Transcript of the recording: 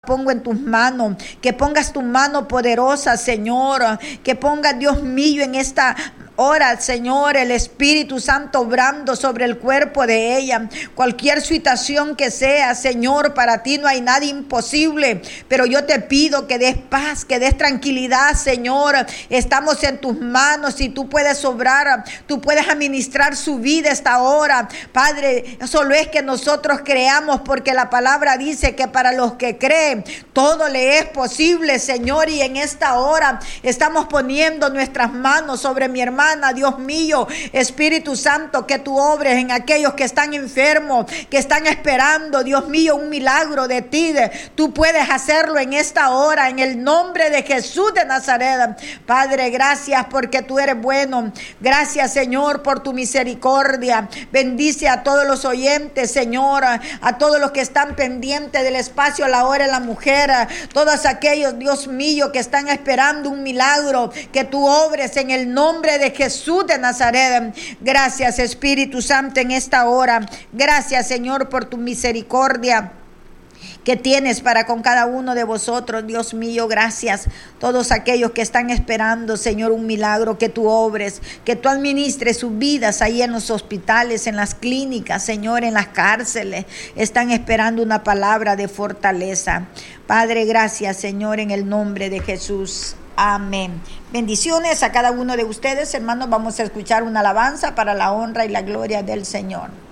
Pongo en tus manos, que pongas tu mano poderosa, Señor, que pongas, Dios mío, en esta hora, Señor, el Espíritu Santo obrando sobre el cuerpo de ella. Cualquier situación que sea, Señor, para ti no hay nada imposible, pero yo te pido que des paz, que des tranquilidad, Señor. Estamos en tus manos y tú puedes obrar, tú puedes administrar su vida esta hora, Padre. Solo es que nosotros creamos, porque la palabra dice que para los que creen todo le es posible, Señor. Y en esta hora estamos poniendo nuestras manos sobre mi hermana, Dios mío, Espíritu Santo, que tú obres en aquellos que están enfermos, que están esperando, Dios mío, un milagro de ti. Tú puedes hacerlo en esta hora, en el nombre de Jesús de Nazaret. Padre, gracias porque tú eres bueno. Gracias, Señor, por tu misericordia. Bendice a todos los oyentes, Señor, a todos los que están pendientes del espacio, a la hora de la mujer, todos aquellos, Dios mío, que están esperando un milagro, que tú obres en el nombre de Jesús de Nazaret. Gracias, Espíritu Santo, en esta hora. Gracias, Señor, por tu misericordia que tienes para con cada uno de vosotros, Dios mío. Gracias. Todos aquellos que están esperando, Señor, un milagro, que tú obres, que tú administres sus vidas ahí en los hospitales, en las clínicas, Señor, en las cárceles. Están esperando una palabra de fortaleza. Padre, gracias, Señor, en el nombre de Jesús. Amén. Bendiciones a cada uno de ustedes, hermanos. Vamos a escuchar una alabanza para la honra y la gloria del Señor.